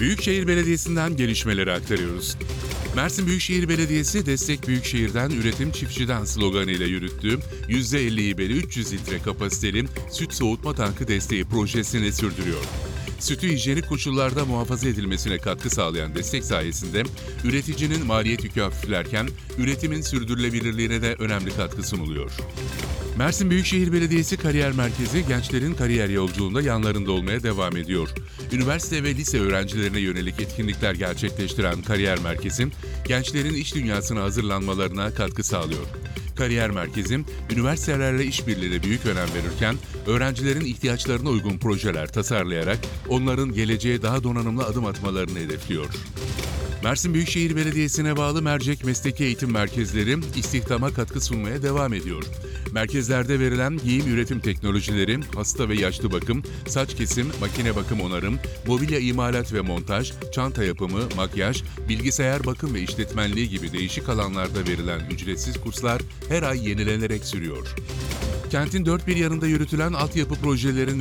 Büyükşehir Belediyesi'nden gelişmeleri aktarıyoruz. Mersin Büyükşehir Belediyesi, "Destek Büyükşehir'den, üretim çiftçiden" sloganıyla yürüttüğü %50 hibeli 300 litre kapasiteli süt soğutma tankı desteği projesini sürdürüyor. Sütü hijyenik koşullarda muhafaza edilmesine katkı sağlayan destek sayesinde üreticinin maliyet yükü hafiflerken üretimin sürdürülebilirliğine de önemli katkı sunuluyor. Mersin Büyükşehir Belediyesi Kariyer Merkezi, gençlerin kariyer yolculuğunda yanlarında olmaya devam ediyor. Üniversite ve lise öğrencilerine yönelik etkinlikler gerçekleştiren Kariyer Merkezi, gençlerin iş dünyasına hazırlanmalarına katkı sağlıyor. Kariyer Merkezi, üniversitelerle işbirliğine büyük önem verirken, öğrencilerin ihtiyaçlarına uygun projeler tasarlayarak onların geleceğe daha donanımlı adım atmalarını hedefliyor. Mersin Büyükşehir Belediyesi'ne bağlı Mercek Mesleki Eğitim Merkezleri istihdama katkı sunmaya devam ediyor. Merkezlerde verilen giyim üretim teknolojileri, hasta ve yaşlı bakım, saç kesim, makine bakım onarım, mobilya imalat ve montaj, çanta yapımı, makyaj, bilgisayar bakım ve işletmenliği gibi değişik alanlarda verilen ücretsiz kurslar her ay yenilenerek sürüyor. Kentin dört bir yanında yürütülen altyapı projelerinin